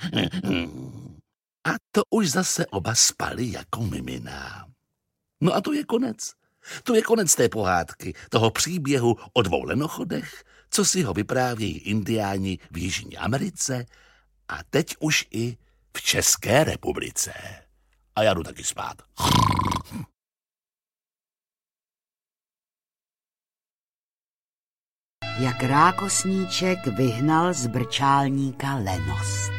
A to už zase oba spali jako mimina. No a to je konec. To je konec té pohádky, toho příběhu o dvou lenochodech, co si ho vyprávějí indiáni v Jižní Americe a teď už i v České republice. A já jdu taky spát. Jak rákosníček vyhnal z brčálníka lenost.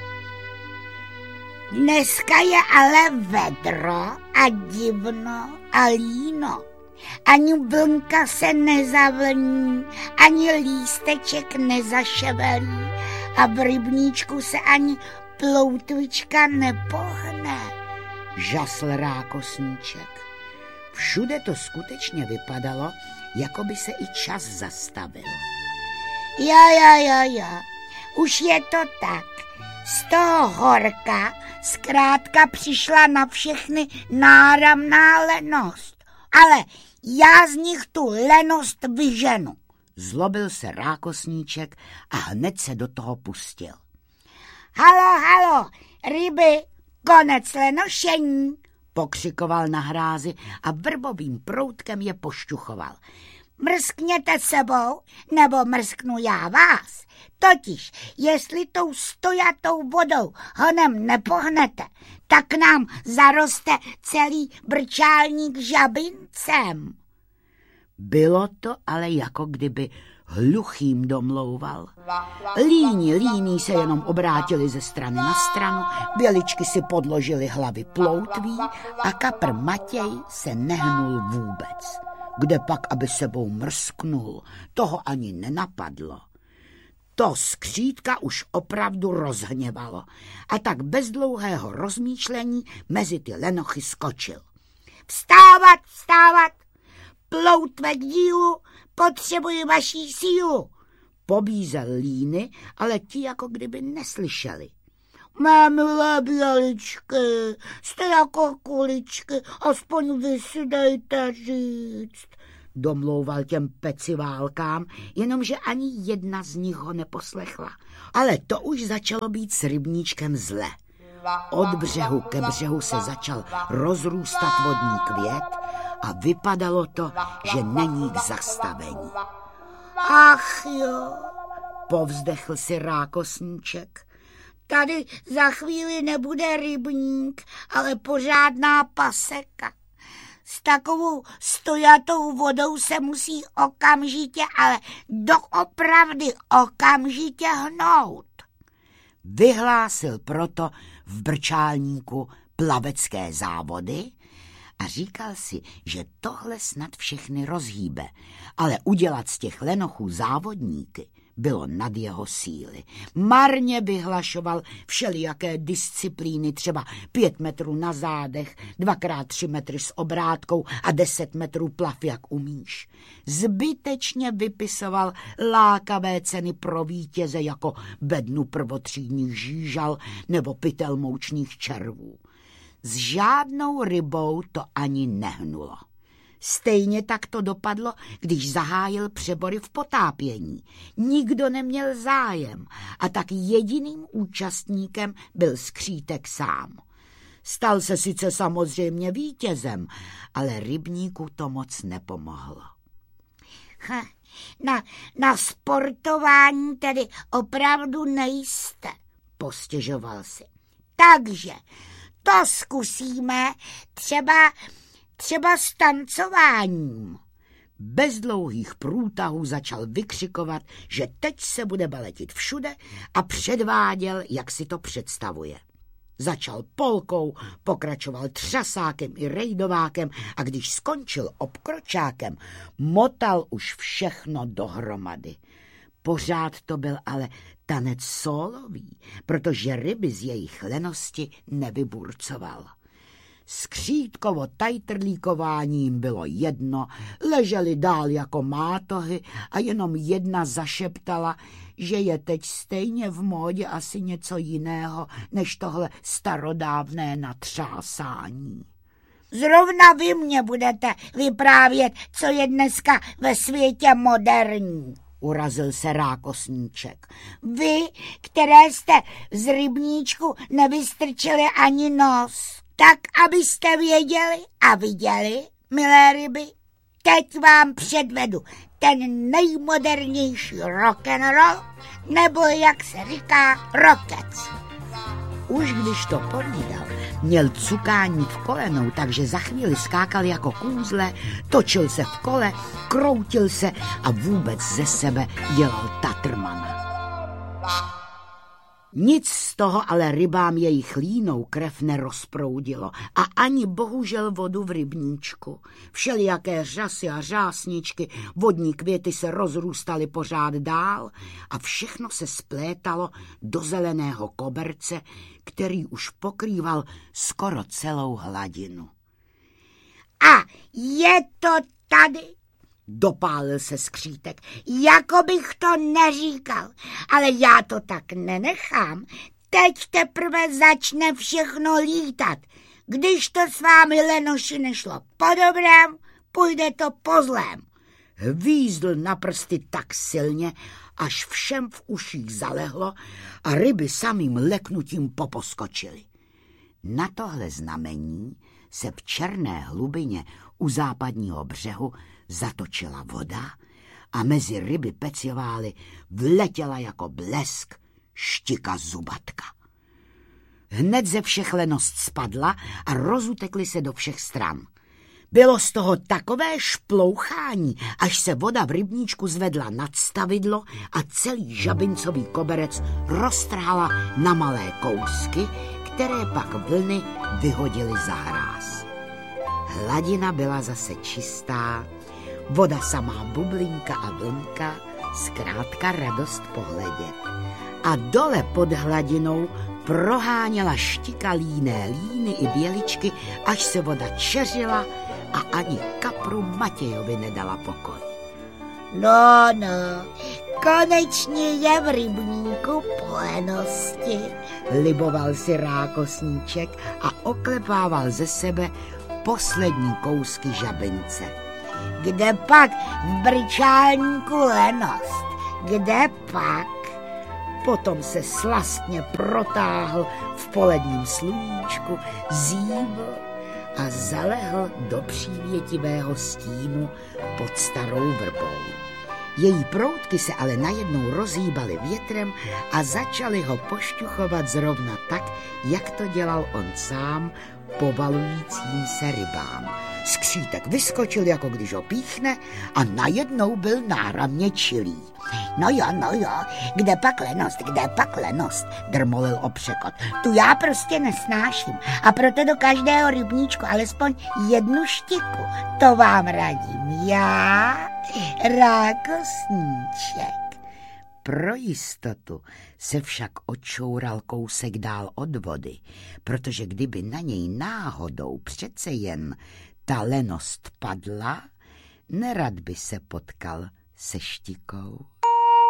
Dneska je ale vedro a divno a líno. Ani vlnka se nezavlní, ani lísteček nezaševelí a v rybníčku se ani ploutvička nepohne. Žasl rákosníček. Všude to skutečně vypadalo, jako by se i čas zastavil. Ja. Už je to tak. Z toho horka zkrátka přišla na všechny náramná lenost. Ale já z nich tu lenost vyženu. Zlobil se rákosníček a hned se do toho pustil. Halo, ryby, konec lenošení, pokřikoval na hrázi a vrbovým proutkem je pošťuchoval. Mrskněte sebou, nebo mrsknu já vás. Totiž, jestli tou stojatou vodou honem nepohnete, tak nám zaroste celý brčálník žabincem. Bylo to ale jako kdyby hluchým domlouval. Líní se jenom obrátili ze strany na stranu, běličky si podložily hlavy ploutví a kapr Matěj se nehnul vůbec. Kde pak, aby sebou mrsknul, toho ani nenapadlo. To skřítka už opravdu rozhněvalo a tak bez dlouhého rozmýšlení mezi ty lenochy skočil. Vstávat, ploutve k dílu, potřebuji vaší sílu, pobízel líny, ale ti jako kdyby neslyšeli. Mé milé běličky, jste jako kuličky, aspoň vy si dejte říct, domlouval těm peciválkám, jenomže ani jedna z nich ho neposlechla. Ale to už začalo být s rybníčkem zle. Od břehu ke břehu se začal rozrůstat vodní květ a vypadalo to, že není k zastavení. Ach jo, povzdechl si rákosníček. Tady za chvíli nebude rybník, ale pořádná paseka. S takovou stojatou vodou se musí okamžitě, ale doopravdy okamžitě hnout. Vyhlásil proto v brčálníku plavecké závody a říkal si, že tohle snad všechny rozhýbe, ale udělat z těch lenochů závodníky bylo nad jeho síly. Marně vyhlašoval všelijaké disciplíny, třeba 5 metrů na zádech, 2x3 metry s obrátkou a 10 metrů plav, jak umíš. Zbytečně vypisoval lákavé ceny pro vítěze jako bednu prvotřídních žížal nebo pytel moučných červů. S žádnou rybou to ani nehnulo. Stejně tak to dopadlo, když zahájil přebory v potápění. Nikdo neměl zájem a tak jediným účastníkem byl skřítek sám. Stal se sice samozřejmě vítězem, ale rybníku to moc nepomohlo. Na sportování tedy opravdu nejste, postěžoval si. Takže to zkusíme třeba s tancováním. Bez dlouhých průtahů začal vykřikovat, že teď se bude baletit všude a předváděl, jak si to představuje. Začal polkou, pokračoval třasákem i rejdovákem a když skončil obkročákem, motal už všechno dohromady. Pořád to byl ale tanec sólový, protože ryby z jejich lenosti nevyburcoval. Skřítkovo tajtrlíkováním bylo jedno, leželi dál jako mátohy a jenom jedna zašeptala, že je teď stejně v módě asi něco jiného, než tohle starodávné natřásání. Zrovna vy mě budete vyprávět, co je dneska ve světě moderní, urazil se Rákosníček. Vy, které jste z rybníčku nevystrčili ani nos, tak abyste věděli a viděli, milé ryby, teď vám předvedu ten nejmodernější rock'n'roll, nebo jak se říká, rockec. Už když to povídal, měl cukání v kolenou, takže za chvíli skákal jako kůzle, točil se v kole, kroutil se a vůbec ze sebe dělal tatrmana. Nic z toho ale rybám jejich línou krev nerozproudilo a ani bohužel vodu v rybníčku. Všelijaké řasy a řásničky, vodní květy se rozrůstaly pořád dál a všechno se splétalo do zeleného koberce, který už pokrýval skoro celou hladinu. A je to tady, dopálil se Skřítek. jako bych to neříkal, ale já to tak nenechám. Teď teprve začne všechno lítat. Když to s vámi, lenoši, nešlo po dobrém, půjde to po zlém. Hvízdl na prsty tak silně, až všem v uších zalehlo a ryby samým leknutím poposkočily. Na tohle znamení se v černé hlubině u západního břehu zatočila voda a mezi ryby peciovály vletěla jako blesk štika zubatka. Hned ze všech lenost spadla a rozutekly se do všech stran. Bylo z toho takové šplouchání, až se voda v rybníčku zvedla nad stavidlo a celý žabincový koberec roztrhala na malé kousky, které pak vlny vyhodily za hráz. Hladina byla zase čistá, voda samá bublinka a vlnka, zkrátka radost pohledět. A dole pod hladinou proháněla štika líné líny i běličky, až se voda čeřila a ani kapru Matějovi nedala pokoj. No, konečně je v rybníku plenosti, liboval si Rákosníček a oklepával ze sebe poslední kousky žabince. Kde pak v brčálníku lenost? Kde pak? Potom se slastně protáhl v poledním sluníčku, zíbl a zalehl do přívětivého stínu pod starou vrbou. Její proutky se ale najednou rozhýbaly větrem a začaly ho pošťuchovat zrovna tak, jak to dělal on sám povalujícím se rybám. Skřítek vyskočil, jako když ho píchne, a najednou byl náramně čilý. No jo, kde pak lenost, drmolil opřekot. Tu já prostě nesnáším a proto do každého rybníčku alespoň jednu štiku. To vám radím já, Rákosníček. Pro jistotu se však odčoural kousek dál od vody, protože kdyby na něj náhodou přece jen ta lenost padla, nerad by se potkal se štikou.